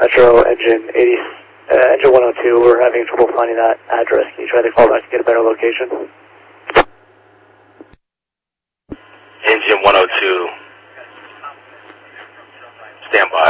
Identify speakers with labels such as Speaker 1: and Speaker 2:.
Speaker 1: Metro engine 102. We're having trouble finding that address. Can you try to call back to get a better location?
Speaker 2: Engine 102. Stand by.